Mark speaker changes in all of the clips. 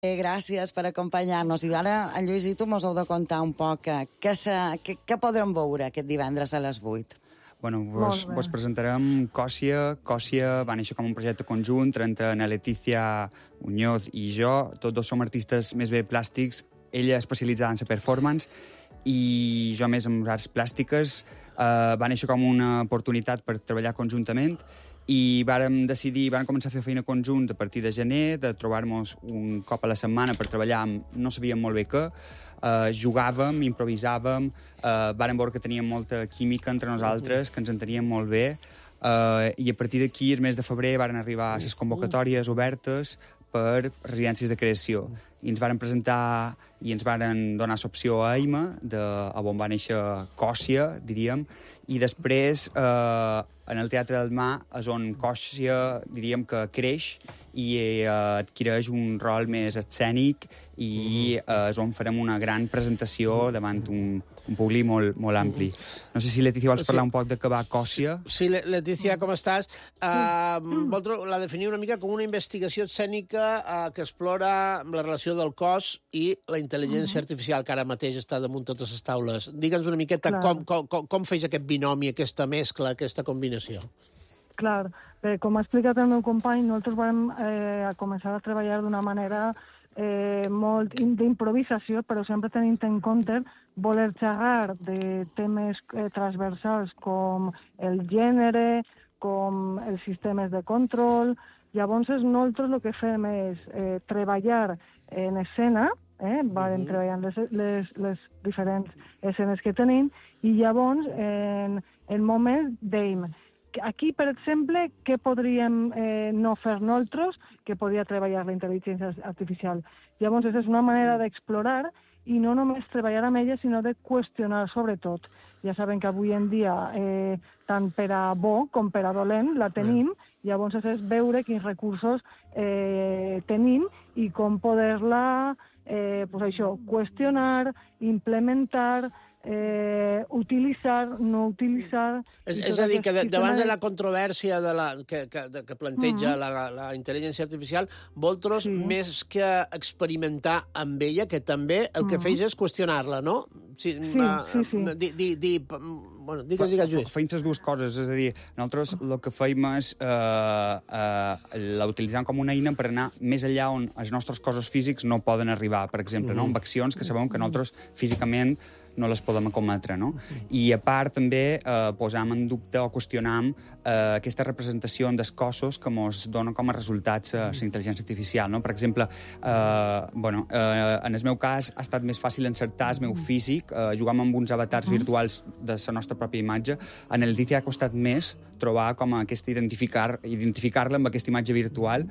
Speaker 1: Gràcies per acompanyar-nos. I ara, en Lluís i tu mos heu de contar un poc què podrem veure aquest divendres a les 8.
Speaker 2: Bueno, vos presentarem Còssia. Còssia va néixer com un projecte conjunt entre na Letícia Muñoz i jo. Tots dos som artistes més bé plàstics. Ella especialitzada en la performance i jo més en arts plàstiques. Va néixer com una oportunitat per treballar conjuntament i vàrem començar a fer feina conjunt a partir de gener, de trobar-nos un cop a la setmana per treballar, no sabíem molt bé què, jugàvem, improvisàvem, vàrem veure que teníem molta química entre nosaltres, que ens enteníem molt bé, i a partir d'aquí, el mes de febrer, varen arribar les convocatòries obertes per residències de creació. I ens varen presentar i ens varen donar l'opció a Eima, on va néixer Còssia, diríem, i després en el Teatre del Mar és on Còssia, diríem que creix i adquireix un rol més escènic i és on farem una gran presentació davant un públic molt ampli. No sé si, Letícia, vols parlar un poc de què va Còssia?
Speaker 3: Sí, Letícia, com estàs? Vosaltres la definiu una mica com una investigació escènica que explora la relació del cos i la intel·ligència artificial, que ara mateix està damunt totes les taules. Digue'ns una miqueta com feix aquest binomi, aquesta mescla, aquesta combinació.
Speaker 4: Clar, com ha explicat el meu company, nosaltres vam començar a treballar d'una manera molt d'improvisació, però sempre tenint en compte voler xerrar de temes transversals com el gènere, com els sistemes de control. Llavors, nosaltres el que fem és treballar en escena, vam treballar les diferents escenes que tenim, i llavors, en moments, deim, aquí, per exemple, què podríem no fer nosaltres que podria treballar la intel·ligència artificial? Llavors, és una manera d'explorar i no només treballar amb ella, sinó de qüestionar sobretot. Ja sabem que avui en dia, tant per a bo com per a dolent, la tenim, llavors és veure quins recursos tenim i com poder-la qüestionar, implementar, utilitzar, no utilitzar...
Speaker 3: És a dir, que davant de la controvèrsia que planteja la intel·ligència artificial, vosaltres, més que experimentar amb ella, que també el que feis és qüestionar-la, no?
Speaker 4: Sí.
Speaker 3: Bueno, digues, Lluís.
Speaker 2: Feim les dues coses, és a dir, nosaltres el que feim és la utilitzem com una eina per anar més enllà on els nostres cossos físics no poden arribar, per exemple, no? Amb accions que sabem que nosaltres físicament no les podem cometre, no? I a part també posam en dubte o qüestionam aquesta representació dels cossos que ens dona com a resultats la intel·ligència artificial, no? Per exemple, en el meu cas ha estat més fàcil encertar el meu físic, jugam amb uns avatars virtuals de la nostra pròpia imatge. En el Letícia ha costat més trobar com aquesta identificar-la amb aquesta imatge virtual,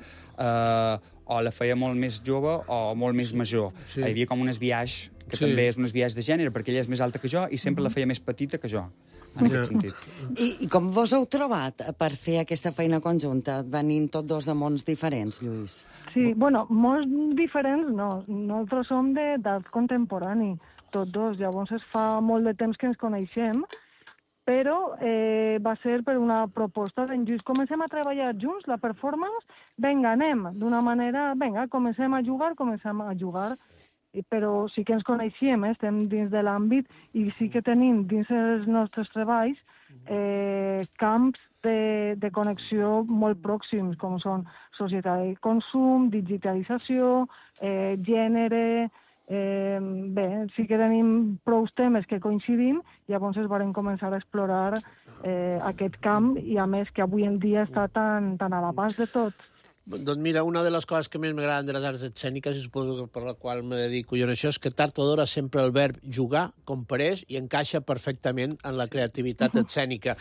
Speaker 2: o la feia molt més jove o molt més major. Hi havia com un esbiaix que també és un esbiaix de gènere, perquè ella és més alta que jo i sempre la feia més petita que jo, en aquest sentit.
Speaker 1: I com vos heu trobat per fer aquesta feina conjunta, venint tots dos de mons diferents, Lluís?
Speaker 4: Sí, bueno, mons diferents no. Nosaltres som d'art contemporani, tots dos. Llavors fa molt de temps que ens coneixem, però va ser per una proposta d'en Lluís. Comencem a treballar junts, la performance, vinga, anem, d'una manera, vinga, comencem a jugar, però sí que ens coneixem, estem dins de l'àmbit i sí que tenim dins els nostres treballs camps de connexió molt pròxims, com són societat de consum, digitalització, gènere... Bé, sí que tenim prou temes que coincidim, llavors es van començar a explorar aquest camp i, a més, que avui en dia està tan a la pas de tot.
Speaker 3: Doncs mira, una de les coses que més m'agraden de les arts escèniques, i suposo que per la qual me dedico jo en això, és que tard o d'hora sempre el verb jugar compareix i encaixa perfectament en la creativitat escènica.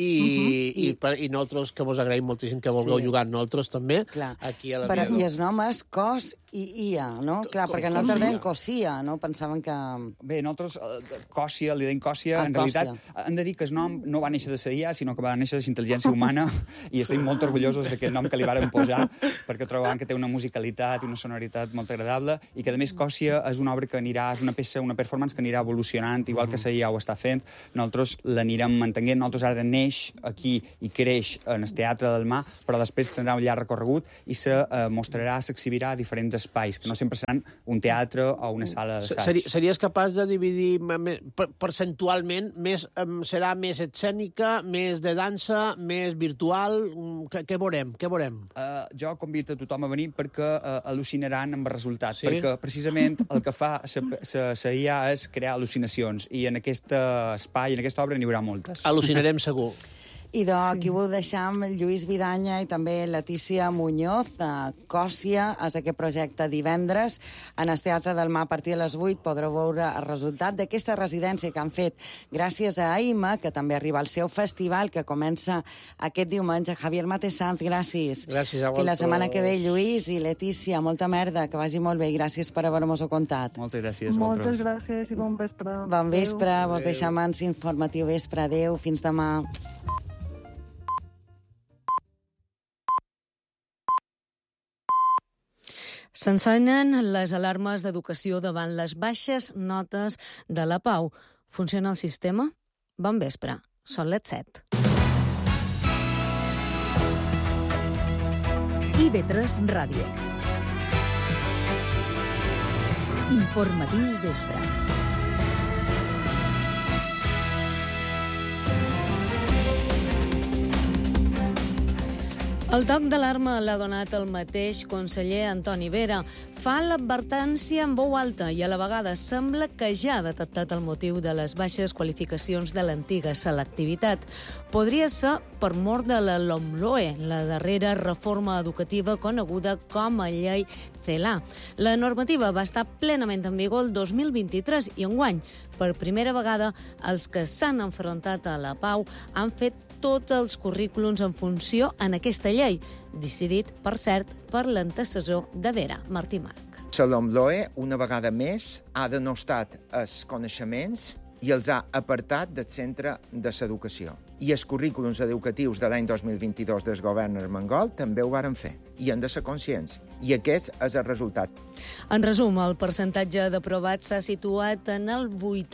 Speaker 3: I nosaltres, que vos agraïm moltíssim que vulgueu jugar amb nosaltres també, aquí a la Via.
Speaker 1: I el nom és Cos i IA, no? Clar, perquè nosaltres deien Cossia, no? Pensaven que...
Speaker 2: Bé, nosaltres Còssia, li deim Còssia, en realitat hem de dir que el nom no va néixer de la IA, sinó que va néixer de la intel·ligència humana i estem molt orgullosos d'aquest nom que li vàrem posar, perquè trobàvem que té una musicalitat i una sonoritat molt agradable i que, a més, Còssia és una obra que anirà, és una peça, una performance que anirà evolucionant, igual que la IA ho està fent, nosaltres l'anirem mantenint, nosaltres ara neix aquí i creix en el Teatre del Mar, però després tindrà un llarg recorregut i se mostrarà, s'exhibirà a diferents espais, que no sempre seran un teatre o una sala d'assaig.
Speaker 3: Series capaç de dividir percentualment? Serà més escènica, més de dansa, més virtual? Què veurem?
Speaker 2: Jo convido a tothom a venir perquè al·lucinaran amb el resultat, perquè precisament el que fa la IA és crear al·lucinacions, i en aquest espai, en aquesta obra, n'hi haurà moltes.
Speaker 3: Al·lucinarem segur.
Speaker 1: I aquí ho deixam, Lluís Vidanya i també Letícia Muñoz. Còssia és aquest projecte divendres. En el Teatre del Mar, a partir de les 8, podreu veure el resultat d'aquesta residència que han fet gràcies a AIMA, que també arriba al seu festival, que comença aquest diumenge. Javier Matesanz, gràcies.
Speaker 3: Gràcies a vosaltres.
Speaker 1: I la setmana que ve, Lluís i Letícia, molta merda, que vagi molt bé i gràcies per haver-nos-ho contat.
Speaker 2: Moltes gràcies a vosaltres.
Speaker 4: Moltes gràcies i bon vespre.
Speaker 1: Bon vespre, vos deixam en informatiu vespre. Adéu, fins demà.
Speaker 5: S'encenen les alarmes d'educació davant les baixes notes de la Pau. Funciona el sistema? Bon vespre. Són les 7.
Speaker 6: IB3 Ràdio. Informatiu vespre.
Speaker 5: El toc d'alarma l'ha donat el mateix conseller Antoni Vera. Fa l'advertència en veu alta i a la vegada sembla que ja ha detectat el motiu de les baixes qualificacions de l'antiga selectivitat. Podria ser per mort de la LOMLOE, la darrera reforma educativa coneguda com a llei CELA. La normativa va estar plenament en vigor el 2023 i enguany, per primera vegada, els que s'han enfrontat a la Pau han fet tots els currículums en funció en aquesta llei, decidit, per cert, per l'antecessor de Vera, Martí Marc.
Speaker 7: La LOMLOE, una vegada més, ha denostat els coneixements i els ha apartat del centre de l'educació. I els currículums educatius de l'any 2022 del govern armengol també ho varen fer. I han de ser conscients. I aquest és el resultat.
Speaker 5: En resum, el percentatge d'aprovats s'ha situat en el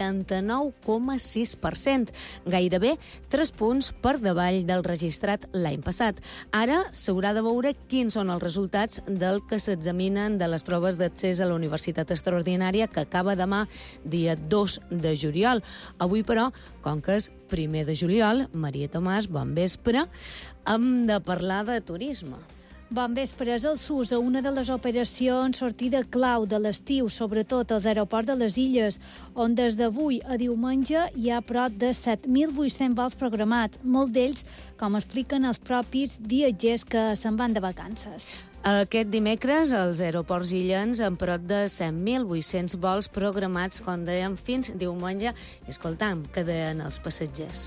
Speaker 5: 89,6%, gairebé 3 punts per davall del registrat l'any passat. Ara s'haurà de veure quins són els resultats del que s'examinen de les proves d'accés a la Universitat Extraordinària, que acaba demà, dia 2 de juliol. Avui, però, com que és 1 de juliol, Maria Tomàs, bon vespre, hem de parlar de turisme.
Speaker 8: Bon vespre. És el SUS a una de les operacions sortida clau de l'estiu, sobretot als aeroports de les illes, on des d'avui a diumenge hi ha prop de 7.800 vols programats, molts d'ells, com expliquen els propis viatgers que se'n van de vacances.
Speaker 5: Aquest dimecres, els aeroports illens amb prop de 7.800 vols programats, com dèiem, fins diumenge. Escoltam, què deien els passatgers.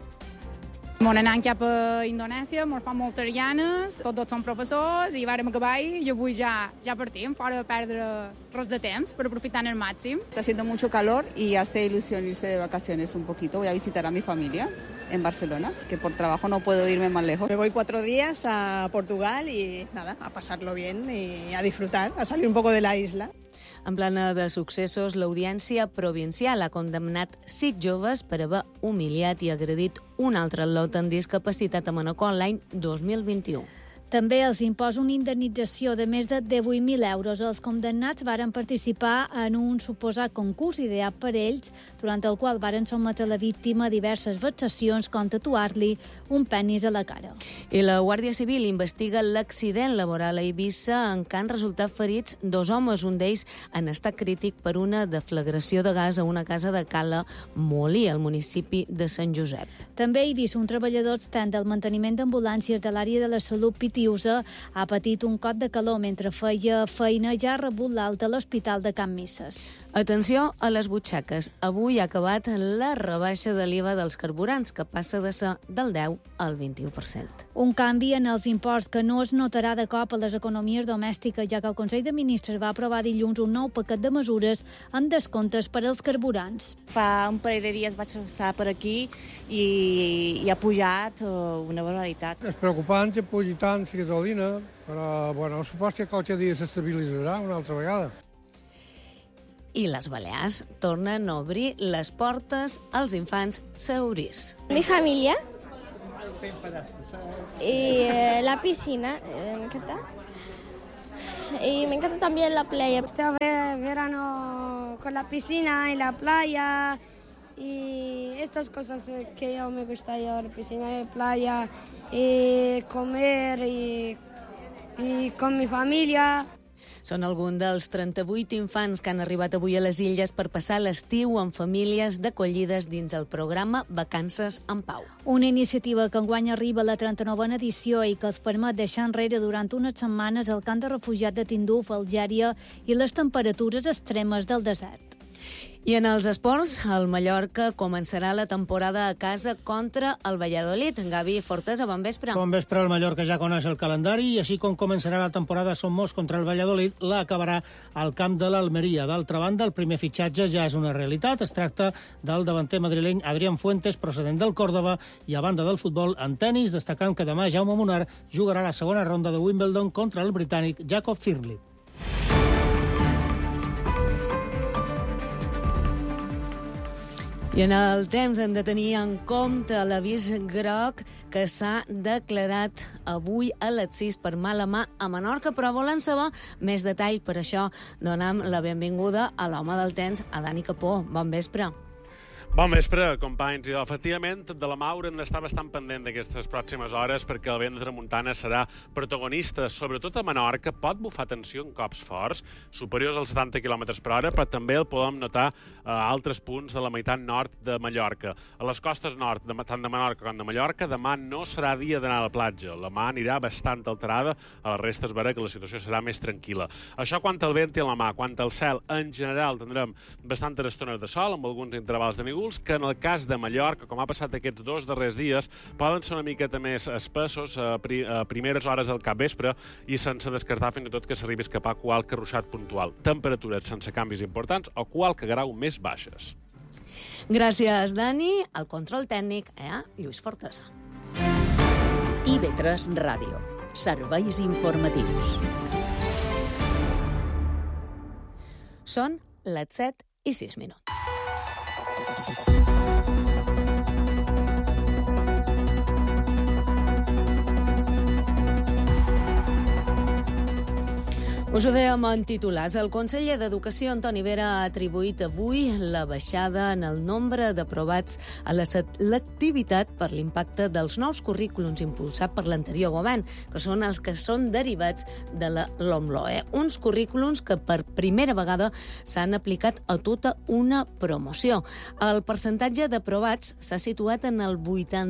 Speaker 9: M'on anant cap a Indonèsia, mos fa moltes ganes, tots són professors, i vàrem acabar i avui ja partim, fora de perdre res de temps, per aprofitar al màxim.
Speaker 10: Está haciendo mucho calor y hace ilusión irse de vacaciones un poquito. Voy a visitar a mi familia en Barcelona, que por trabajo no puedo irme más lejos.
Speaker 11: Me voy 4 días a Portugal y nada, a pasarlo bien y a disfrutar, a salir un poco de la isla.
Speaker 5: En plana de successos, l'Audiència Provincial ha condemnat 7 joves per haver humiliat i agredit un altre atleta amb discapacitat a Manacor l'any 2021.
Speaker 8: També els imposa una indemnització de més de 18.000 euros. Els condemnats varen participar en un suposat concurs ideat per ells, durant el qual varen sotmetre la víctima a diverses vexacions, com tatuar-li un penis a la cara.
Speaker 5: I la Guàrdia Civil investiga l'accident laboral a Eivissa en què han resultat ferits 2 homes, un d'ells en estat crític per una deflagració de gas a una casa de Cala Molí, al municipi de Sant Josep.
Speaker 8: També a Eivissa, un treballador extern del manteniment d'ambulàncies de l'àrea de la salut Pitiusa ha patit un cop de calor mentre feia feina i ja ha rebut l'alta a l'Hospital de Can Misses.
Speaker 5: Atenció a les butxaques. Avui ha acabat la rebaixa de l'IVA dels carburants, que passa de ser del 10 al 21%.
Speaker 8: Un canvi en els imports que no es notarà de cop a les economies domèstiques, ja que el Consell de Ministres va aprovar dilluns un nou paquet de mesures amb descomptes per als carburants.
Speaker 12: Fa un parell de dies vaig passar per aquí i ha pujat una barbaritat.
Speaker 13: És preocupant que pugi tant la gasolina, però bueno, suposo que qualque dia s'estabilitzarà una altra vegada.
Speaker 5: I les Balears tornen a obrir les portes als infants saurís.
Speaker 14: Mi familia y la piscina, y me encanta también la playa. Este verano con la piscina y la playa y estas cosas que yo me gusta ahora, piscina y playa y comer y con mi familia.
Speaker 5: Són alguns dels 38 infants que han arribat avui a les Illes per passar l'estiu en famílies d'acollides dins el programa Vacances en Pau.
Speaker 8: Una iniciativa que enguany arriba a la 39a edició i que els permet deixar enrere durant unes setmanes el camp de refugiats de Tinduf, Algèria, i les temperatures extremes del desert.
Speaker 5: I en els esports, el Mallorca començarà la temporada a casa contra el Valladolid. Gavi Fortesa, bon vespre.
Speaker 15: Bon vespre, el Mallorca ja coneix el calendari i així com començarà la temporada Somos contra el Valladolid, la acabarà al camp de l'Almeria. D'altra banda, el primer fitxatge ja és una realitat. Es tracta del davanter madrileny Adrián Fuentes, procedent del Córdoba, i a banda del futbol, en tenis, destacant que demà Jaume Munar jugarà la segona ronda de Wimbledon contra el britànic Jacob Firli.
Speaker 5: I en el temps hem de tenir en compte l'avís groc que s'ha declarat avui a les 6 per mala mà a Menorca, però volen saber més detall. Per això donem la benvinguda a l'home del temps, a Dani Capó. Bon vespre.
Speaker 16: Bon vespre, companys. I, efectivament, de la mà haurem d'estar bastant pendent d'aquestes pròximes hores perquè el vent de tramuntana serà protagonista. Sobretot a Menorca pot bufar tensió en cops forts, superiors als 70 km per hora, però també el podem notar a altres punts de la meitat nord de Mallorca. A les costes nord, tant de Menorca com de Mallorca, demà no serà dia d'anar a la platja. La mà anirà bastant alterada, a la resta es veurà que la situació serà més tranquil·la. Això quant al vent i a la mà. Quant al cel, en general, tindrem bastantes estones de sol, amb alguns intervals de núvols, que en el cas de Mallorca, com ha passat aquests 2 darrers dies, poden ser una miqueta més espessos a primeres hores del capvespre i sense descartar fins i tot que s'arribi a escapar qualque ruixat puntual. Temperatures sense canvis importants o qualque grau més baixes.
Speaker 5: Gràcies, Dani. El control tècnic, Lluís Fortesa.
Speaker 6: IB3 Ràdio. Serveis informatius.
Speaker 5: Són les 7:06. Us ho dèiem en titulars. El conseller d'Educació, Antoni Vera, ha atribuït avui la baixada en el nombre d'aprovats a la selectivitat per l'impacte dels nous currículums impulsat per l'anterior govern, que són els que són derivats de la LOMLOE. Uns currículums que per primera vegada s'han aplicat a tota una promoció. El percentatge d'aprovats s'ha situat en el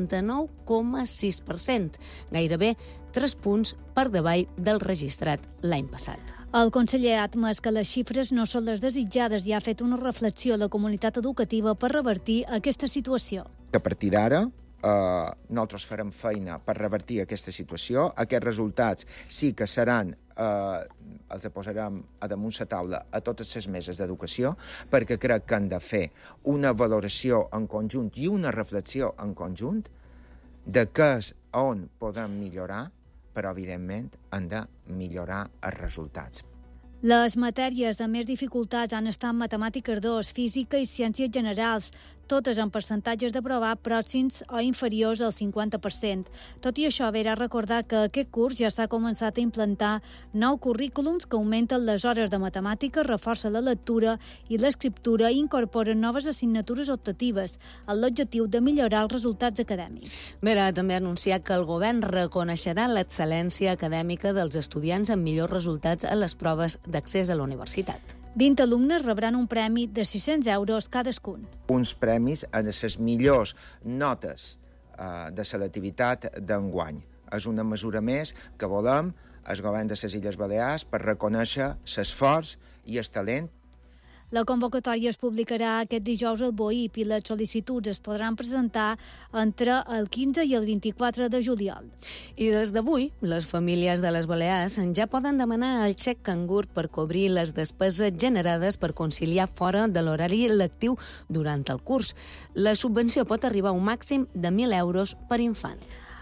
Speaker 5: 89,6%, gairebé 3 punts per davall del registrat l'any passat.
Speaker 8: El conseller ha admès que les xifres no són les desitjades i ha fet una reflexió a la comunitat educativa per revertir aquesta situació.
Speaker 7: A partir d'ara, nosaltres farem feina per revertir aquesta situació. Aquests resultats sí que seran, els posarem a damunt la taula a totes les meses d'educació, perquè crec que han de fer una valoració en conjunt i una reflexió en conjunt de què és on podem millorar, però, evidentment, han de millorar els resultats.
Speaker 8: Les matèries de més dificultats han estat matemàtiques 2, física i ciències generals, totes amb percentatges d'aprovar pròxims o inferiors al 50%. Tot i això, Vera ha recordat que aquest curs ja s'ha començat a implantar nous currículums que augmenten les hores de matemàtiques, reforcen la lectura i l'escriptura i incorporen noves assignatures optatives, amb l'objectiu de millorar els resultats acadèmics.
Speaker 5: Vera ha també anunciat que el govern reconeixerà l'excel·lència acadèmica dels estudiants amb millors resultats a les proves d'accés a la universitat.
Speaker 8: 20 alumnes rebran un premi de 600 euros cadascun.
Speaker 7: Uns premis a les millors notes de selectivitat d'enguany. És una mesura més que volem el govern de les Illes Balears per reconèixer l'esforç i el talent.
Speaker 8: La convocatòria es publicarà aquest dijous al BOIP i les sol·licituds es podran presentar entre el 15 i el 24 de juliol.
Speaker 5: I des d'avui, les famílies de les Balears ja poden demanar el xec cangur per cobrir les despeses generades per conciliar fora de l'horari lectiu durant el curs. La subvenció pot arribar a un màxim de 1.000 euros per infant.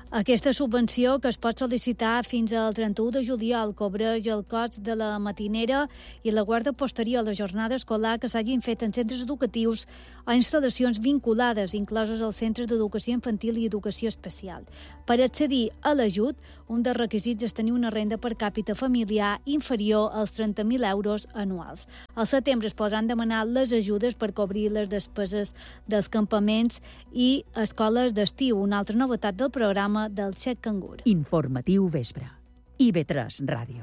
Speaker 8: Aquesta subvenció, que es pot sol·licitar fins al 31 de juliol, cobreix el cost de la matinera i la guarda posterior a la jornada escolar que s'hagin fet en centres educatius o instal·lacions vinculades, incloses als centres d'educació infantil i educació especial. Per accedir a l'ajut, un dels requisits és tenir una renda per càpita familiar inferior als 30.000 euros anuals. Al setembre es podran demanar les ajudes per cobrir les despeses dels campaments i escoles d'estiu, una altra novetat del programa del Xec Cangur.
Speaker 6: Informatiu vespre. IB3 Ràdio.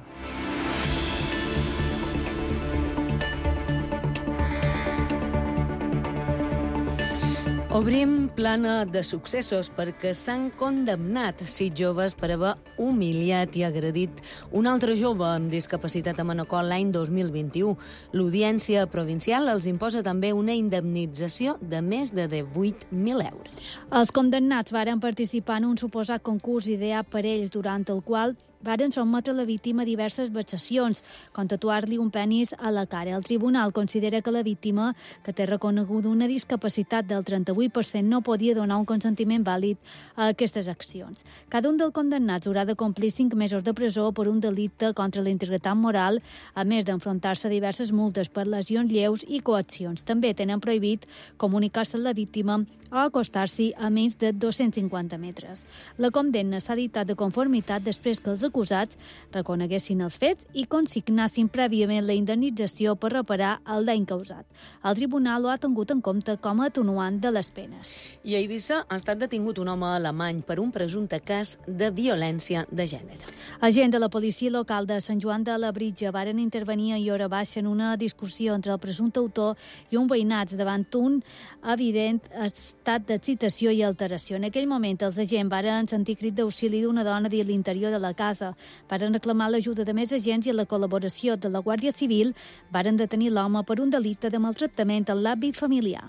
Speaker 5: Obrim plana de successos perquè s'han condemnat 6 joves per haver humiliat i agredit un altre jove amb discapacitat a Manacor l'any 2021. L'Audiència Provincial els imposa també una indemnització de més de 18.000 euros.
Speaker 8: Els condemnats varen participar en un suposat concurs ideat per ells, durant el qual varen sotmetre la víctima a diverses vexacions, com tatuar-li un penis a la cara. El tribunal considera que la víctima, que té reconeguda una discapacitat del 38%, no podia donar un consentiment vàlid a aquestes accions. Cada un dels condemnats haurà de complir 5 mesos de presó per un delicte contra la integritat moral, a més d'enfrontar-se a diverses multes per lesions lleus i coaccions. També tenen prohibit comunicar-se a la víctima o acostar-s'hi a menys de 250 metres. La condemna s'ha dictat de conformitat després que els acusats reconeguessin els fets i consignassin prèviament la indemnització per reparar el dany causat. El tribunal ho ha tingut en compte com a atenuant de les penes.
Speaker 5: I a Eivissa ha estat detingut un home alemany per un presumpte cas de violència de gènere.
Speaker 8: Agents de la policia local de Sant Joan de Labritja varen intervenir a hora baixa en una discussió entre el presumpte autor i un veïnat davant un evident estat d'excitació i alteració. En aquell moment els agents varen sentir crit d'auxili d'una dona de l'interior de la casa. Varen reclamar l'ajuda de més agents i la col·laboració de la Guàrdia Civil varen detenir l'home per un delicte de maltractament en l'àmbit familiar.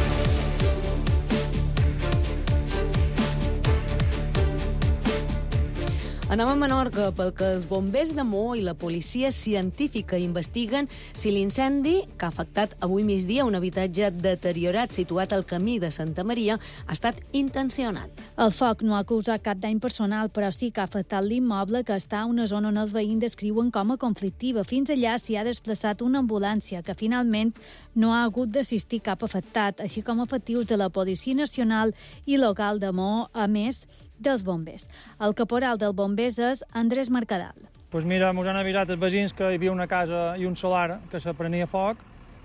Speaker 5: Anem a Menorca perquè els bombers de Maó i la policia científica investiguen si l'incendi que ha afectat avui migdia un habitatge deteriorat situat al camí de Santa Maria ha estat intencionat.
Speaker 8: El foc no ha causat cap dany personal, però sí que ha afectat l'immoble, que està a una zona on els veïns descriuen com a conflictiva. Fins allà s'hi ha desplaçat una ambulància, que finalment no ha hagut d'assistir cap afectat, així com efectius de la Policia Nacional i local de Maó, a més dels bombers. El caporal del bombers és Andrés Mercadal.
Speaker 17: Pues mira, ens han avisat els veïns que hi havia una casa i un solar que se prenia foc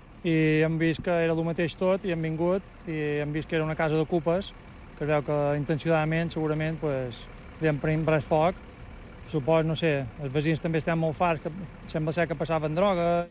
Speaker 17: i hem vist que era el mateix tot i hem vingut i hem vist que era una casa d'ocupes, que es veu que intencionadament segurament li han pres foc. Supos, no sé, els veïns també estan molt farts, que sembla ser que passaven droga.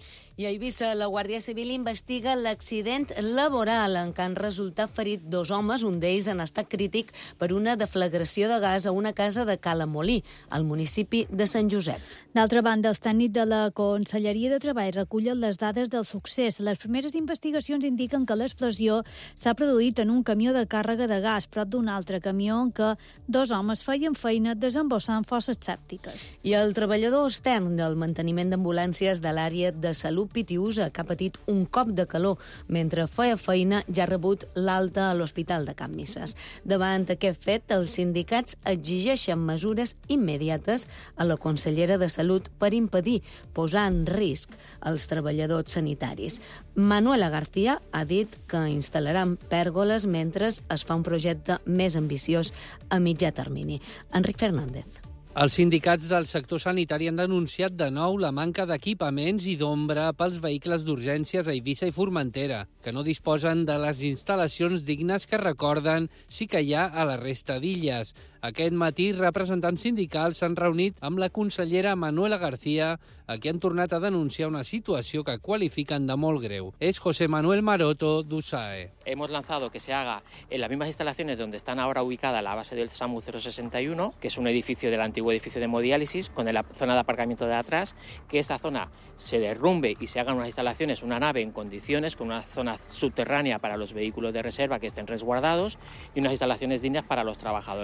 Speaker 5: I a Eivissa, la Guàrdia Civil investiga l'accident laboral en què han resultat ferit 2 homes, un d'ells en estat crític per una deflagració de gas a una casa de Calamolí, al municipi de Sant Josep.
Speaker 8: D'altra banda, els tècnics de la Conselleria de Treball recullen les dades del succés. Les primeres investigacions indiquen que l'explosió s'ha produït en un camió de càrrega de gas, prop d'un altre camió en què 2 homes feien feina desembossant fosses sèptiques.
Speaker 5: I el treballador extern del manteniment d'ambulàncies de l'àrea de salut Pitiusa, que ha patit un cop de calor mentre feia feina, ja ha rebut l'alta a l'Hospital de Can Misses. Davant aquest fet, els sindicats exigeixen mesures immediates a la consellera de Salut per impedir posar en risc els treballadors sanitaris. Manuela García ha dit que instal·laran pèrgoles mentre es fa un projecte més ambiciós a mitjà termini. Enric Fernández.
Speaker 18: Els sindicats del sector sanitari han denunciat de nou la manca d'equipaments i d'ombra pels vehicles d'urgències a Eivissa i Formentera, que no disposen de les instal·lacions dignes que recorden sí que hi ha a la resta d'illes. Aquest matí, representants sindicals s'han reunit amb la consellera Manuela García, a qui han tornat a denunciar una situació que qualifiquen de molt greu. És José Manuel Maroto, d'USAE.
Speaker 19: Hemos lanzado que se haga en las mismas instalaciones donde están ahora ubicada la base del SAMU 061, que es un edificio del antiguo edificio de hemodiálisis, con la zona de aparcamiento de atrás, que esa zona se derrumbe y se hagan unas instalaciones, una nave en condiciones, con una zona subterránea para los vehículos de reserva que estén resguardados y unas instalaciones dignas para los trabajadores.
Speaker 18: La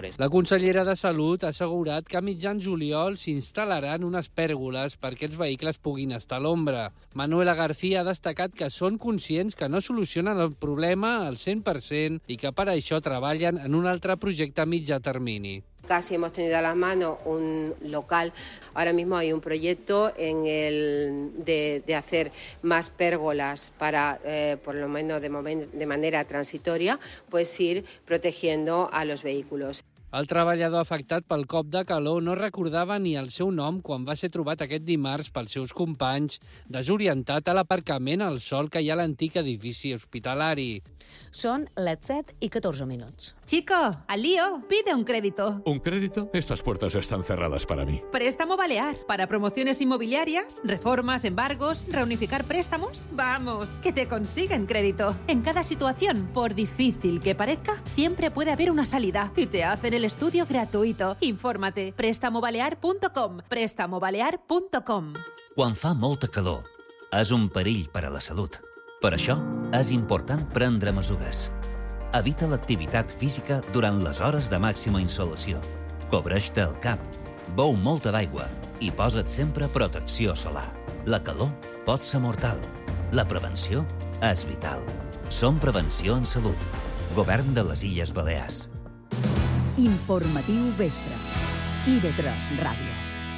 Speaker 18: consellera de Salut ha assegurat que a mitjan juliol s'instal·laran unes pèrgoles perquè els vehicles puguin estar a l'ombra. Manuela García ha destacat que són conscients que no solucionen el problema al 100% i que per això treballen en un altre projecte a mitjà termini.
Speaker 20: Casi hemos tenido a las manos un local. Ahora mismo hay un proyecto de hacer más pérgolas para, por lo menos de manera transitoria, pues ir protegiendo a los vehículos.
Speaker 18: El treballador afectat pel cop de calor no recordava ni el seu nom quan va ser trobat aquest dimarts pels seus companys, desorientat a l'aparcament al sol que hi ha a l'antic edifici hospitalari.
Speaker 5: Són les 7:14.
Speaker 21: Chico, al lío, pide un crédito.
Speaker 22: ¿Un crédito? Estas puertas están cerradas para mí.
Speaker 21: Préstamo Balear. Para promociones inmobiliarias, reformas, embargos, reunificar préstamos. Vamos, que te consiguen crédito. En cada situación, por difícil que parezca, siempre puede haber una salida. Y te hacen el estudio gratuito. Infórmate. Prestamobalear.com. Prestamobalear.com.
Speaker 23: Quan fa molta calor, és un perill per a la salut. Per això, és important prendre mesures. Evita l'activitat física durant les hores de màxima insolació. Cobreix-te el cap, beu molta d'aigua i posa't sempre protecció solar. La calor pot ser mortal. La prevenció és vital. Som Prevenció en Salut. Govern de les Illes Balears.
Speaker 6: Informatiu Vespre. IB3 Ràdio.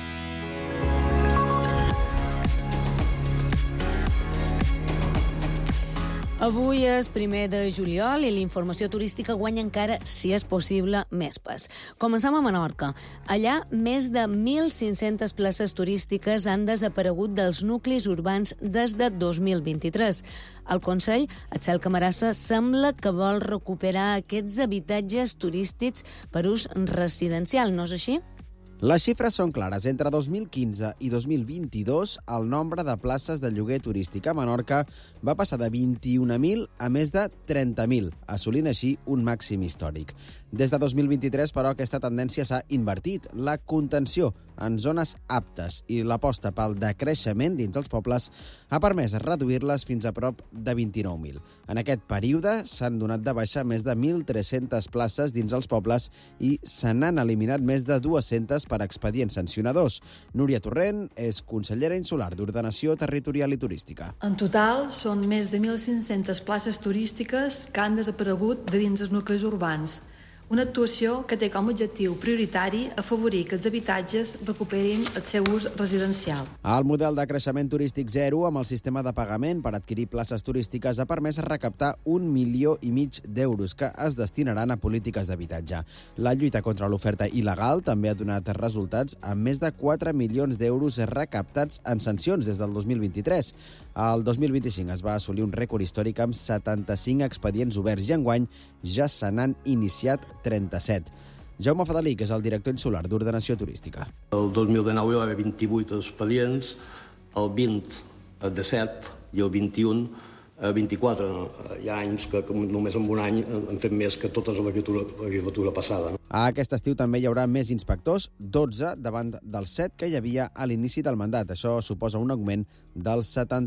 Speaker 5: Avui és 1 de juliol i la informació turística guanya encara, si és possible, més pes. Comencem a Menorca. Allà, més de 1.500 places turístiques han desaparegut dels nuclis urbans des de 2023. El Consell, Axel Camarasa, sembla que vol recuperar aquests habitatges turístics per ús residencial, no és així?
Speaker 24: Les xifres són clares. Entre 2015 i 2022, el nombre de places de lloguer turístic a Menorca va passar de 21.000 a més de 30.000, assolint així un màxim històric. Des de 2023, però, aquesta tendència s'ha invertit. La contenció en zones aptes i l'aposta pel decreixement dins els pobles ha permès reduir-les fins a prop de 29.000. En aquest període s'han donat de baixa més de 1.300 places dins els pobles i se n'han eliminat més de 200 per expedients sancionadors. Núria Torrent és consellera insular d'Ordenació Territorial i Turística.
Speaker 25: En total, són més de 1.500 places turístiques que han desaparegut de dins els nuclis urbans. Una actuació que té com a objectiu prioritari afavorir que els habitatges recuperin el seu ús residencial.
Speaker 24: El model de creixement turístic zero amb el sistema de pagament per adquirir places turístiques ha permès recaptar 1,5 milions d'euros que es destinaran a polítiques d'habitatge. La lluita contra l'oferta il·legal també ha donat resultats amb més de 4 milions d'euros recaptats en sancions des del 2023. El 2025 es va assolir un rècord històric amb 75 expedients oberts i enguany ja se n'han iniciat 37. Jaume Fadalí, que és el director insular d'Ordenació Turística.
Speaker 26: El 2019 hi va haver 28 expedients, el 20 a 17 i el 21 a 24. Hi ha anys que només en un any han fet més que tota la legislatura passada.
Speaker 24: Aquest estiu també hi haurà més inspectors, 12 davant dels 7 que hi havia a l'inici del mandat. Això suposa un augment del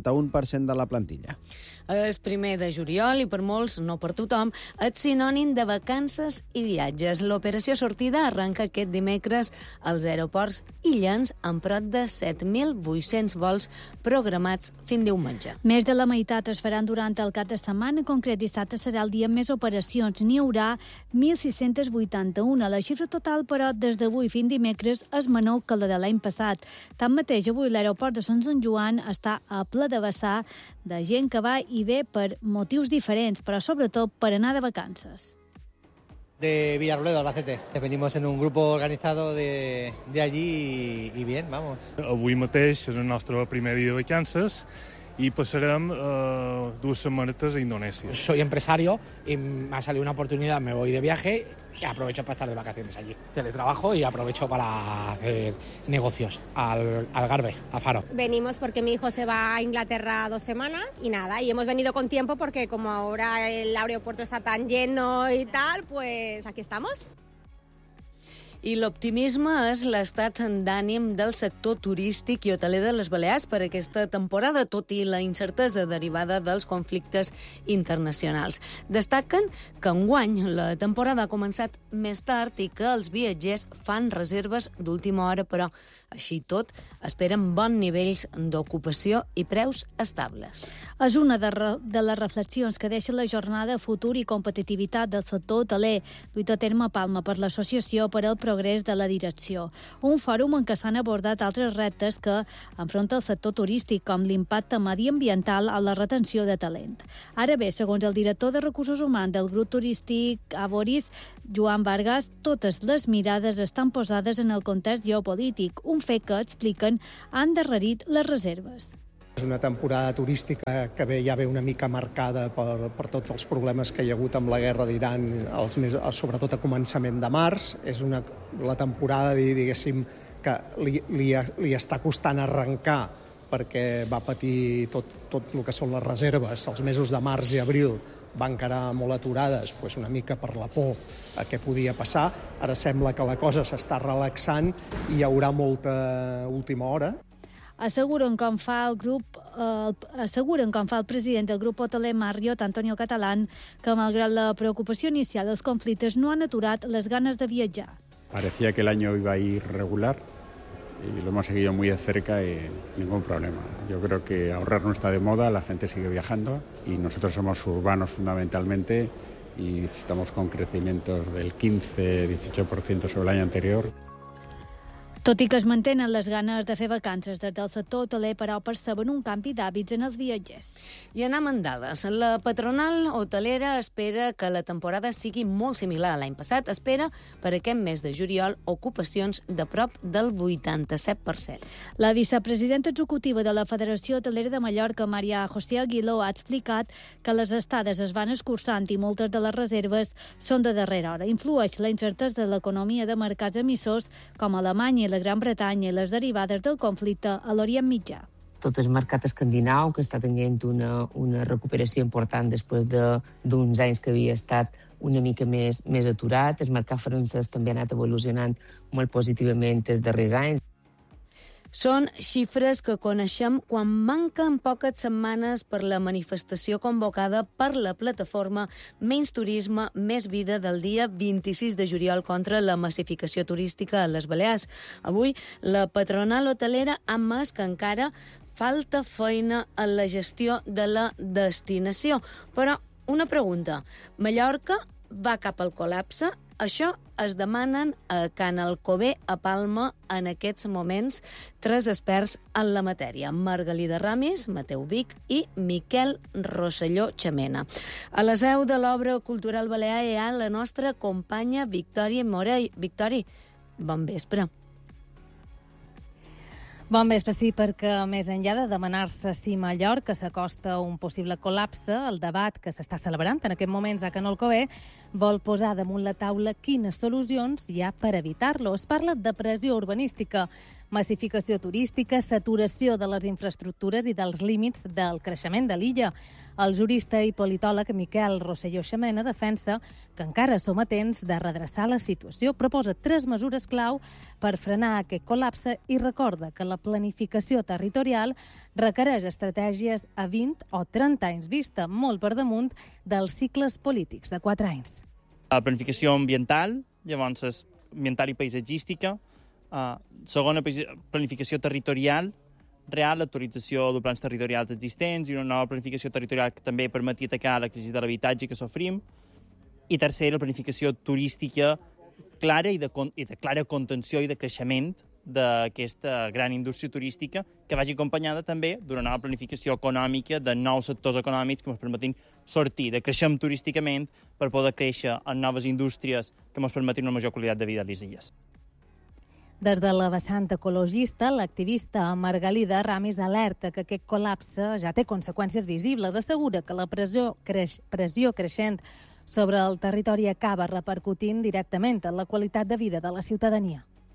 Speaker 24: 71% de la plantilla.
Speaker 5: És 1 de juliol i per molts, no per tothom, és sinònim de vacances i viatges. L'operació sortida arrenca aquest dimecres als aeroports illens amb prop de 7.800 vols programats fins diumenge.
Speaker 8: Més de la meitat es faran durant el cap de setmana. En concret, dissabte serà el dia amb més operacions. N'hi haurà 1.681. La xifra total, però, des d'avui fins dimecres és menor que la de l'any passat. Tanmateix, avui l'aeroport de Sant Joan està a ple de vessar de gent que va i ve per motius diferents, però sobretot per anar de vacances.
Speaker 27: De Villarrobledo, Albacete. Venimos en un grupo organizado de allí y bien, vamos.
Speaker 28: Avui mateix és el nostre primer dia de vacances y passarem 2 setmanetes a Indonesia.
Speaker 29: Soy empresario y me ha salido una oportunidad, me voy de viaje y aprovecho para estar de vacaciones allí. Teletrabajo y aprovecho para hacer negocios al Algarve, a Faro.
Speaker 30: Venimos porque mi hijo se va a Inglaterra 2 semanas y nada, y hemos venido con tiempo porque como ahora el aeropuerto está tan lleno y tal, pues aquí estamos.
Speaker 5: I l'optimisme és l'estat d'ànim del sector turístic i hoteler de les Balears per aquesta temporada, tot i la incertesa derivada dels conflictes internacionals. Destaquen que enguany la temporada ha començat més tard i que els viatgers fan reserves d'última hora, però així tot esperen bons nivells d'ocupació i preus estables.
Speaker 8: És una de les reflexions que deixa la jornada Futur i competitivitat del sector hoteler, duit a terme a Palma per l'Associació per al Progrés de la Direcció. Un fòrum en què s'han abordat altres reptes que enfronta el sector turístic, com l'impacte mediambiental a la retenció de talent. Ara bé, segons el director de Recursos Humans del grup turístic Avoris, Joan Vargas, totes les mirades estan posades en el context geopolític, un fet que, expliquen, ha endarrerit les reserves.
Speaker 1: És una temporada turística que ja ve una mica marcada per tots els problemes que hi ha hagut amb la guerra d'Iran, sobretot a començament de març. És la temporada, diguéssim, que li està costant arrencar perquè va patir tot el que són les reserves. Els mesos de març i abril van quedar molt aturades, una mica per la por a què podia passar. Ara sembla que la cosa s'està relaxant i hi haurà molta última hora.
Speaker 8: Asseguren com fa el president del grup hoteler Marriott, Antonio Catalán, que malgrat la preocupació inicial dels conflictes no han aturat les ganes de viatjar.
Speaker 2: Parecía que el año iba a ir regular y lo hemos seguido muy de cerca y ningún problema. Yo creo que ahorrar no está de moda, la gente sigue viajando y nosotros somos urbanos fundamentalmente y estamos con crecimientos del 15-18% sobre el año anterior.
Speaker 8: Tot i que es mantenen les ganes de fer vacances des del sector hoteler, però perceben un canvi d'hàbits en els viatgers.
Speaker 5: I anem en dades. La patronal hotelera espera que la temporada sigui molt similar a l'any passat. Espera per aquest mes de juliol ocupacions de prop del 87%.
Speaker 8: La vicepresidenta executiva de la Federació Hotelera de Mallorca, Maria José Aguiló, ha explicat que les estades es van escurçant i moltes de les reserves són de darrera hora. Influeix la incertesa de l'economia de mercats emissors com Alemanya i la Gran Bretanya i les derivades del conflicte a l'Orient Mitjà.
Speaker 3: Tot el mercat escandinau, que està tenint una recuperació important després d'uns anys que havia estat una mica més aturat. El mercat francès també ha anat evolucionant molt positivament els darrers anys.
Speaker 5: Són xifres que coneixem quan manquen poques setmanes per la manifestació convocada per la plataforma Menys Turisme, Més Vida del dia 26 de juliol contra la massificació turística a les Balears. Avui, la patronal hotelera ha admès que encara falta feina en la gestió de la destinació. Però una pregunta, Mallorca va cap al col·lapse? Això es demanen a Can Alcover, a Palma, en aquests moments, 3 experts en la matèria. Margalida Ramis, Mateu Vic i Miquel Rosselló Xamena. A la seu de l'Obra Cultural Balear hi ha la nostra companya Victòria Morell. Victòria, bon vespre.
Speaker 4: Bon vespre, sí, perquè més enllà de demanar-se si Mallorca s'acosta un possible col·lapse, el debat que s'està celebrant en aquests moments a Can Alcover vol posar damunt la taula quines solucions hi ha per evitar-lo. Es parla de pressió urbanística, massificació turística, saturació de les infraestructures i dels límits del creixement de l'illa. El jurista i politòleg Miquel Rosselló Xamena defensa que encara som a temps de redreçar la situació. Proposa 3 mesures clau per frenar aquest col·lapse i recorda que la planificació territorial requereix estratègies a 20 o 30 anys vista, molt per damunt dels cicles polítics de 4 anys.
Speaker 9: La planificació ambiental, llavors és ambiental i paisatgística. Segona, planificació territorial, real, l'actualització de plans territorials existents i una nova planificació territorial que també permeti atacar la crisi de l'habitatge que sofrim. I tercera, planificació turística clara i de clara contenció i de creixement d'aquesta gran indústria turística que vagi acompanyada també d'una nova planificació econòmica, de nous sectors econòmics que ens permetin sortir, de créixer turísticament per poder créixer en noves indústries que ens permetin una major qualitat de vida a les illes.
Speaker 4: Des de la vessant ecologista, l'activista Margalida Ramis alerta que aquest col·lapse ja té conseqüències visibles. Assegura que la pressió creixent sobre el territori acaba repercutint directament en la qualitat de vida de la ciutadania.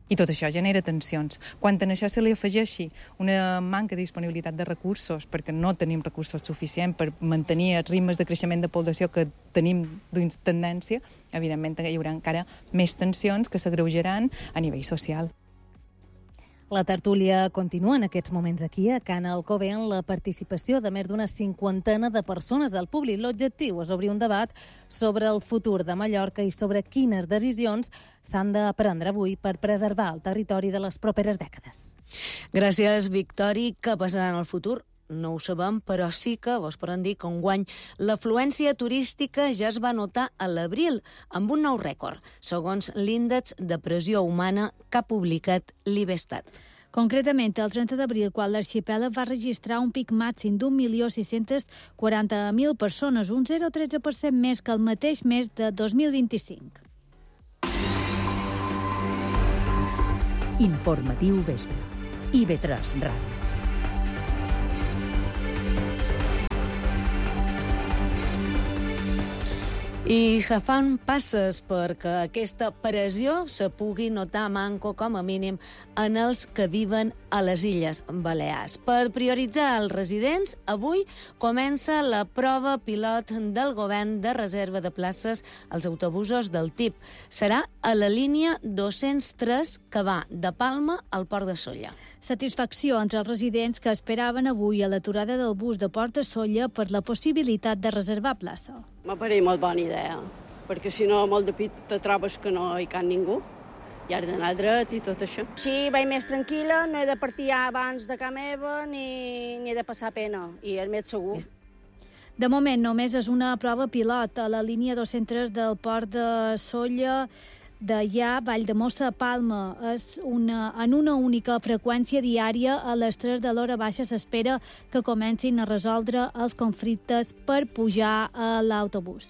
Speaker 7: I tot això genera tensions. Quan a això se li afegeixi una manca de disponibilitat de recursos, perquè no tenim recursos suficients per mantenir els ritmes de creixement de població que tenim dins tendència, evidentment hi haurà encara més tensions que s'agreujaran a nivell social.
Speaker 4: La tertúlia continua en aquests moments aquí, a Can Alcover, amb la participació de més d'una 50 de persones del públic. L'objectiu és obrir un debat sobre el futur de Mallorca i sobre quines decisions s'han de prendre avui per preservar el territori de les properes dècades.
Speaker 5: Gràcies, Victori. Què passarà en el futur? No ho sabem, però sí que vos podem dir que enguany l'afluència turística ja es va notar a l'abril, amb un nou rècord, segons l'índex de pressió humana que ha publicat l'Ivestat.
Speaker 8: Concretament, el 30 d'abril, quan l'arxipèlag va registrar un pic màxim d'1.640.000 persones, un 0,13% més que el mateix mes de 2025.
Speaker 6: Informatiu Vespre. IB3 Ràdio.
Speaker 5: I se fan passes perquè aquesta pressió se pugui notar manco, com a mínim, en els que viven a les Illes Balears. Per prioritzar els residents, avui comença la prova pilot del govern de reserva de places als autobusos del TIP. Serà a la línia 203 que va de Palma al Port de Sóller.
Speaker 8: Satisfacció entre els residents que esperaven avui a l'aturada del bus de Port de Sóller per la possibilitat de reservar plaça.
Speaker 10: M'ha parit molt bona idea, perquè si no molt de pit te trobes que no hi cap ningú i has d'anar dret i tot això.
Speaker 30: Així vaig més tranquil·la, no he de partir abans de casa meva ni he de passar pena, i és més segur.
Speaker 8: De moment només és una prova pilot a la línia 203 del Port de Sóller, d'allà, Valldemossa, Palma. És en una única freqüència diària a les 3 de l'hora baixa s'espera que comencin a resoldre els conflictes per pujar a l'autobús.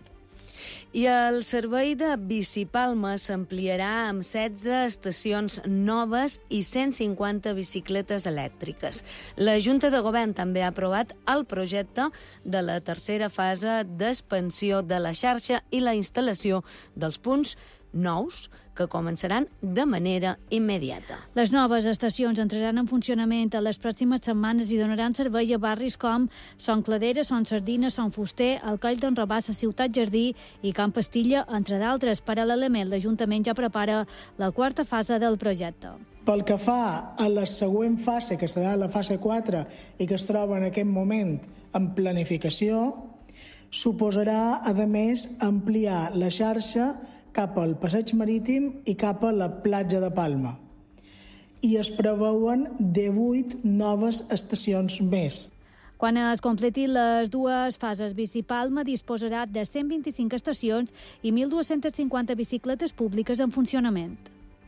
Speaker 5: I el servei de Bicipalma s'ampliarà amb 16 estacions noves i 150 bicicletes elèctriques. La Junta de Govern també ha aprovat el projecte de la tercera fase d'expansió de la xarxa i la instal·lació dels punts nous que començaran de manera immediata.
Speaker 8: Les noves estacions entraran en funcionament a les pròximes setmanes i donaran servei a barris com Son Cladera, Son Sardina, Son Fuster, el Coll d'en Rabassa, Ciutat Jardí i Camp Pastilla, entre d'altres. Paral·lelament, l'Ajuntament ja prepara la quarta fase del projecte.
Speaker 11: Pel que fa a la següent fase, que serà la fase 4 i que es troba en aquest moment en planificació, suposarà, a més, ampliar la xarxa cap al passeig marítim i cap a la platja de Palma. I es preveuen 18 noves estacions més.
Speaker 8: Quan es completin les dues fases, Bicipalma disposarà de 125 estacions i 1.250 bicicletes públiques en funcionament.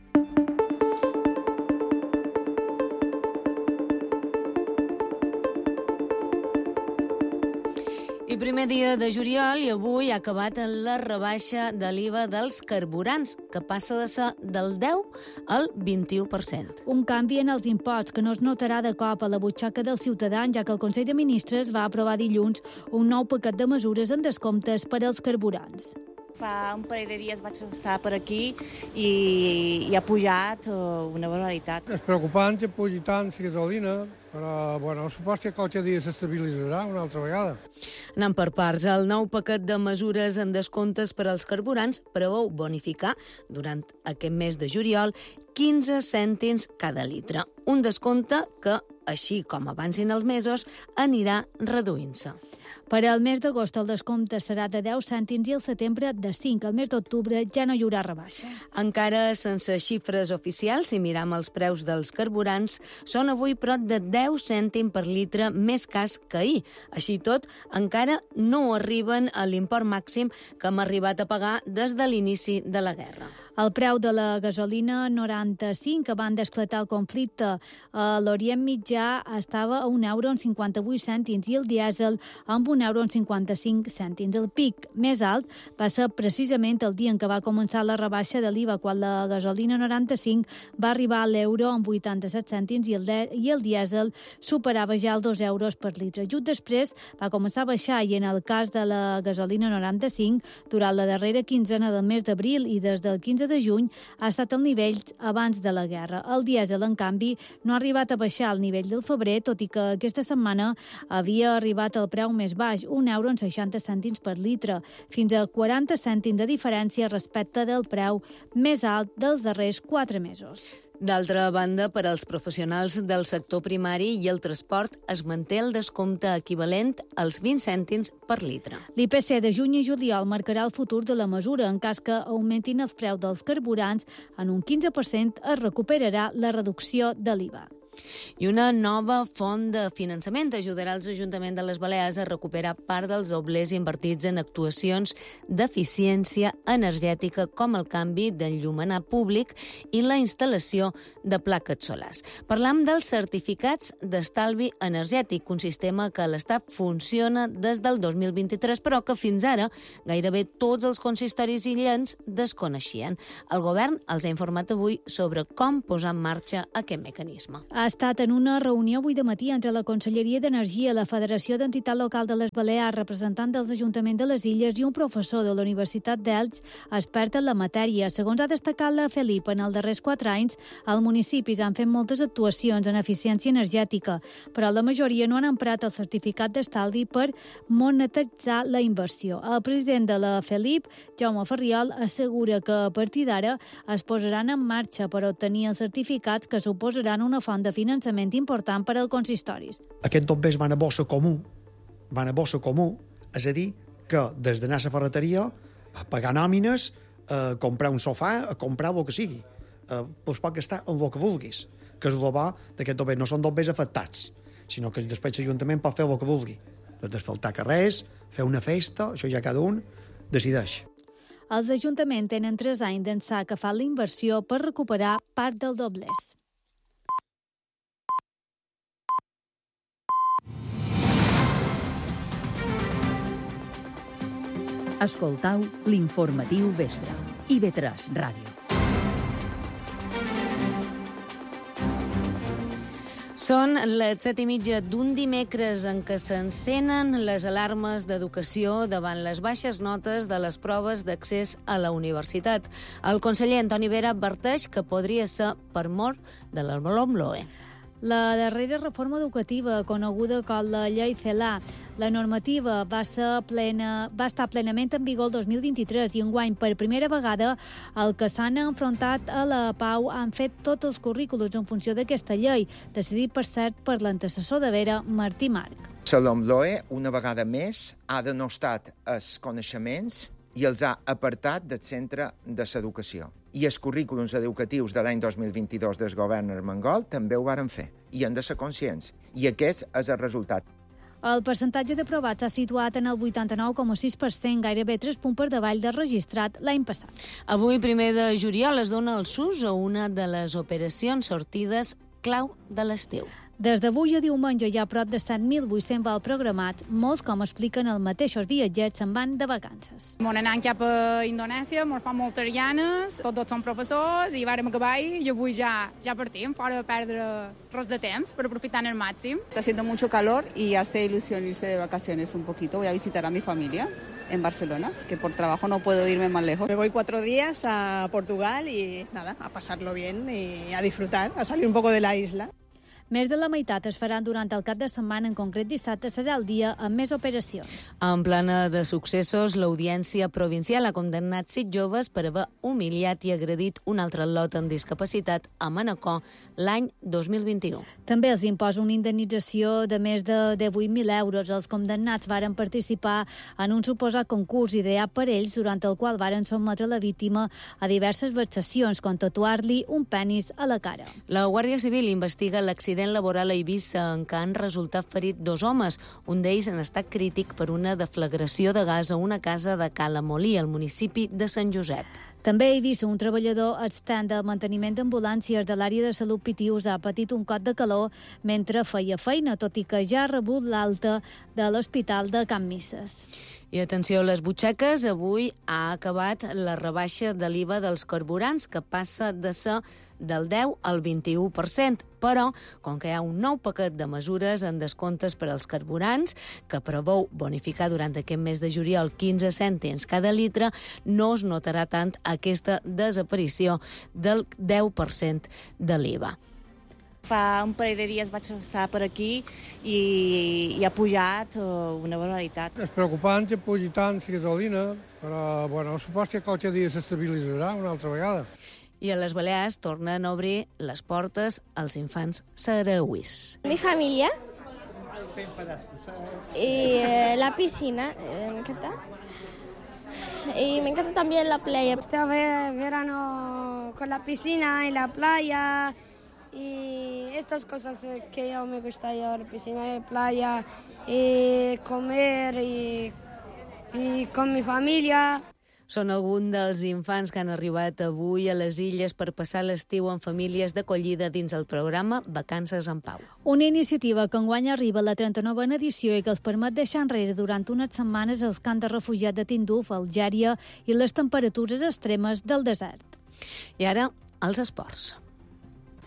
Speaker 5: I primer dia de juliol i avui ha acabat la rebaixa de l'IVA dels carburants, que passa de ser del 10 al 21%.
Speaker 8: Un canvi en els imposts que no es notarà de cop a la butxaca dels ciutadans, ja que el Consell de Ministres va aprovar dilluns un nou paquet de mesures en descomptes per als carburants.
Speaker 12: Fa un parell de dies vaig passar per aquí i ha pujat una barbaritat.
Speaker 13: És preocupant que pugi tant la gasolina, però suposo que qualque dia s'estabilitzarà una altra vegada.
Speaker 5: Anant per parts, el nou paquet de mesures en descomptes per als carburants preveu bonificar durant aquest mes de juliol 15 cèntims cada litre. Un descompte que, així com avancin els mesos, anirà reduint-se.
Speaker 8: Per al mes d'agost el descompte serà de 10 cèntims i el setembre de 5. El mes d'octubre ja no hi haurà rebaixa.
Speaker 5: Encara sense xifres oficials, si miram els preus dels carburants, són avui prop de 10 cèntims per litre més cars que ahir. Així tot, encara no arriben a l'import màxim que hem arribat a pagar des de l'inici de la guerra.
Speaker 8: El preu de la gasolina 95, que van d'esclatar el conflicte a l'Orient Mitjà, estava a €1,58 i el dièsel amb €1,55. El pic més alt va ser precisament el dia en què va començar la rebaixa de l'IVA, quan la gasolina 95 va arribar a l'euro amb 87 cèntims i el dièsel superava ja els €2 per litre. Just després va començar a baixar i en el cas de la gasolina 95, durant la darrera quinzena del mes d'abril i des del 15 15 de juny ha estat al nivell abans de la guerra. El dièsel, en canvi, no ha arribat a baixar al nivell del febrer, tot i que aquesta setmana havia arribat al preu més baix, €1,60 per litre, fins a 40 cèntims de diferència respecte del preu més alt dels darrers 4 mesos.
Speaker 5: D'altra banda, per als professionals del sector primari i el transport es manté el descompte equivalent als 20 cèntims per litre.
Speaker 8: L'IPC de juny i juliol marcarà el futur de la mesura. En cas que augmentin els preus dels carburants, en un 15% es recuperarà la reducció de l'IVA.
Speaker 5: I una nova font de finançament ajudarà els ajuntaments de les Balears a recuperar part dels doblers invertits en actuacions d'eficiència energètica com el canvi d'enllumenat públic i la instal·lació de plaques solars. Parlam dels certificats d'estalvi energètic, un sistema que a l'Estat funciona des del 2023, però que fins ara gairebé tots els consistoris illens desconeixien. El govern els ha informat avui sobre com posar en marxa aquest mecanisme.
Speaker 8: Ha estat en una reunió avui de matí entre la Conselleria d'Energia, la Federació d'Entitat Local de les Balears, representant dels Ajuntaments de les Illes i un professor de la Universitat d'Elx, expert en la matèria. Segons ha destacat la Felip, en els darrers 4 anys, els municipis han fet moltes actuacions en eficiència energètica, però la majoria no han emprat el certificat d'estalvi per monetitzar la inversió. El president de la Felip, Jaume Ferriol, assegura que a partir d'ara es posaran en marxa per obtenir els certificats que suposaran una font de finançament important per als consistoris.
Speaker 14: Aquests doblers van a bossa comú, és a dir, que des d'anar a la ferreteria, a pagar nòmines, a comprar un sofà, a comprar el que sigui, doncs pot gastar en el que vulguis, que és el bo d'aquests doblers. No són doblers afectats, sinó que després l'Ajuntament pot fer el que vulgui. Desfaltar carrers, fer una festa, això ja cada un decideix.
Speaker 8: Els ajuntaments tenen 3 anys d'ençà que fan la inversió per recuperar part dels doblers.
Speaker 6: Escoltau l'informatiu vespre. IB3 Ràdio.
Speaker 5: Són les 7:30 d'un dimecres en què s'encenen les alarmes d'educació davant les baixes notes de les proves d'accés a la universitat. El conseller Antoni Vera adverteix que podria ser per mor de la LOMLOE.
Speaker 8: La darrera reforma educativa, coneguda com la llei CELA, la normativa va estar plenament en vigor el 2023 i enguany, per primera vegada, el que s'han enfrontat a la PAU han fet tots els currículums en funció d'aquesta llei, decidit, per cert, per l'antecessor de Vera, Martí Marc.
Speaker 15: La LOMLOE, una vegada més, ha denostat els coneixements i els ha apartat del centre de l'educació. I els currículums educatius de l'any 2022 del govern Armengol també ho varen fer. I han de ser conscients. I aquest és el resultat.
Speaker 8: El percentatge d'aprovats s'ha situat en el 89,6%, gairebé 3 punts per davall del registrat l'any passat.
Speaker 5: Avui, 1 de juliol, es dona el SUS a una de les operacions sortides clau de l'estiu.
Speaker 8: Des d'avui a diumenge hi ha prop de 7.800 vols programats. Molts, com expliquen els mateixos viatgers, se'n van de vacances.
Speaker 16: M'han anat cap a Indonèsia, m'ho fan moltes ganes, tots són professors i vàrem acabar i avui ja partim, fora de perdre res de temps per aprofitar al màxim.
Speaker 17: Está haciendo mucho calor y hace ilusión irse de vacaciones un poquito. Voy a visitar a mi familia en Barcelona, que por trabajo no puedo irme más lejos.
Speaker 18: Me voy 4 días a Portugal y nada, a pasarlo bien y a disfrutar, a salir un poco de la isla.
Speaker 8: Més de la meitat es faran durant el cap de setmana, en concret dissabte serà el dia amb més operacions.
Speaker 5: En plana de successos, l'Audiència Provincial ha condemnat 7 joves per haver humiliat i agredit un altre lot amb discapacitat a Manacor l'any 2021.
Speaker 8: També els imposa una indemnització de més de 18.000 euros. Els condemnats varen participar en un suposat concurs ideat per ells, durant el qual varen sotmetre la víctima a diverses vexacions, com tatuar-li un penis a la cara.
Speaker 5: La Guàrdia Civil investiga l'accident laboral a Eivissa en què han resultat ferits 2 homes. Un d'ells en estat crític per una deflagració de gas a una casa de Cala Molí, al municipi de Sant Josep.
Speaker 8: També a Eivissa, un treballador extern del manteniment d'ambulàncies de l'àrea de salut Pitius ha patit un cop de calor mentre feia feina, tot i que ja ha rebut l'alta de l'Hospital de Can Misses.
Speaker 5: I atenció a les butxaques, avui ha acabat la rebaixa de l'IVA dels carburants, que passa de ser del 10 al 21%. Però, com que hi ha un nou paquet de mesures en descomptes per als carburants, que preveu bonificar durant aquest mes de juliol 15 cèntims cada litre, no es notarà tant aquesta desaparició del 10% de l'IVA.
Speaker 12: Fa un parell de dies vaig passar per aquí i ha pujat una barbaritat.
Speaker 13: És preocupant que pugi tant la gasolina, però supos que qualque dia s'estabilitzarà una altra vegada.
Speaker 5: I a les Balears tornen a obrir les portes als infants sarauís.
Speaker 19: Mi familia y la piscina, me encanta. Y me encanta también la playa.
Speaker 30: Este verano con la piscina y la playa y estas cosas que yo me gusta ahora, piscina y playa y comer y con mi familia.
Speaker 5: Són alguns dels infants que han arribat avui a les illes per passar l'estiu en famílies d'acollida dins el programa Vacances en Pau.
Speaker 8: Una iniciativa que enguany arriba a la 39a edició i que els permet deixar enrere durant unes setmanes els camps de refugiats de Tinduf, Algèria i les temperatures extremes del desert.
Speaker 5: I ara, els esports.